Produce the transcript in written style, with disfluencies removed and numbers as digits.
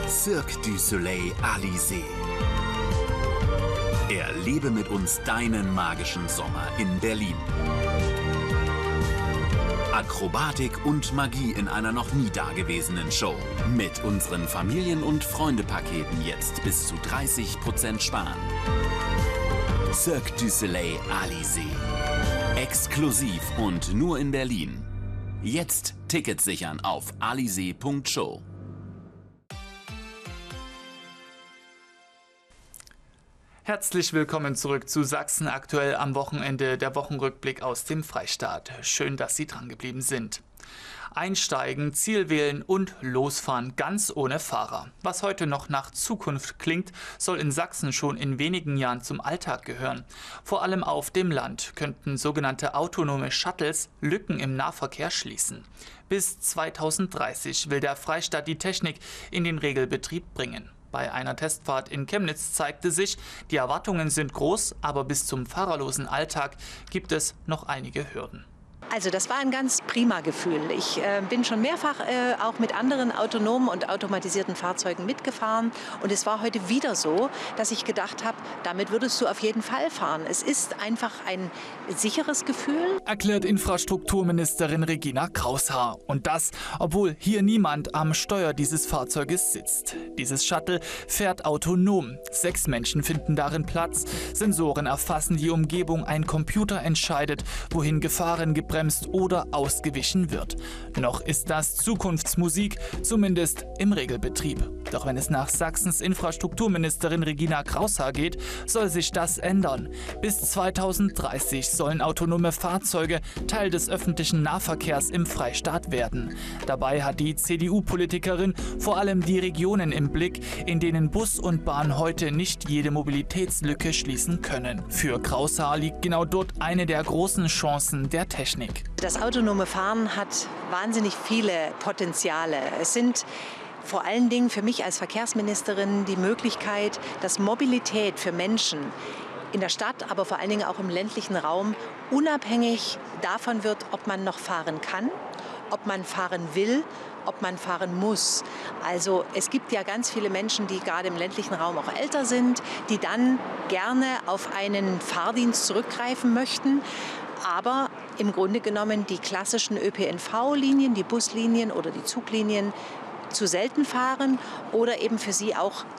Cirque du Soleil Alizé. Erlebe mit uns deinen magischen Sommer in Berlin. Akrobatik und Magie in einer noch nie dagewesenen Show. Mit unseren Familien- und Freunde-Paketen jetzt bis zu 30% sparen. Cirque du Soleil Alizé. Exklusiv und nur in Berlin. Jetzt Tickets sichern auf alizé.show. Herzlich willkommen zurück zu Sachsen aktuell am Wochenende, der Wochenrückblick aus dem Freistaat. Schön, dass Sie dran geblieben sind. Einsteigen, Ziel wählen und losfahren, ganz ohne Fahrer. Was heute noch nach Zukunft klingt, soll in Sachsen schon in wenigen Jahren zum Alltag gehören. Vor allem auf dem Land könnten sogenannte autonome Shuttles Lücken im Nahverkehr schließen. Bis 2030 will der Freistaat die Technik in den Regelbetrieb bringen. Bei einer Testfahrt in Chemnitz zeigte sich, die Erwartungen sind groß, aber bis zum fahrerlosen Alltag gibt es noch einige Hürden. Also das war ein ganz prima Gefühl. Ich bin schon mehrfach auch mit anderen autonomen und automatisierten Fahrzeugen mitgefahren. Und es war heute wieder so, dass ich gedacht habe, damit würdest du auf jeden Fall fahren. Es ist einfach ein sicheres Gefühl. Erklärt Infrastrukturministerin Regina Kraushaar. Und das, obwohl hier niemand am Steuer dieses Fahrzeuges sitzt. Dieses Shuttle fährt autonom. 6 Menschen finden darin Platz. Sensoren erfassen die Umgebung. Ein Computer entscheidet, wohin gefahren, gebremst oder ausgewichen wird. Noch ist das Zukunftsmusik, zumindest im Regelbetrieb. Doch wenn es nach Sachsens Infrastrukturministerin Regina Kraushaar geht, soll sich das ändern. Bis 2030 sollen autonome Fahrzeuge Teil des öffentlichen Nahverkehrs im Freistaat werden. Dabei hat die CDU-Politikerin vor allem die Regionen im Blick, in denen Bus und Bahn heute nicht jede Mobilitätslücke schließen können. Für Kraushaar liegt genau dort eine der großen Chancen der Technik. Das autonome Fahren hat wahnsinnig viele Potenziale. Es sind vor allen Dingen für mich als Verkehrsministerin die Möglichkeit, dass Mobilität für Menschen in der Stadt, aber vor allen Dingen auch im ländlichen Raum unabhängig davon wird, ob man noch fahren kann, ob man fahren will, ob man fahren muss. Also es gibt ja ganz viele Menschen, die gerade im ländlichen Raum auch älter sind, die dann gerne auf einen Fahrdienst zurückgreifen möchten. Aber im Grunde genommen die klassischen ÖPNV-Linien, die Buslinien oder die Zuglinien zu selten fahren oder eben für sie auch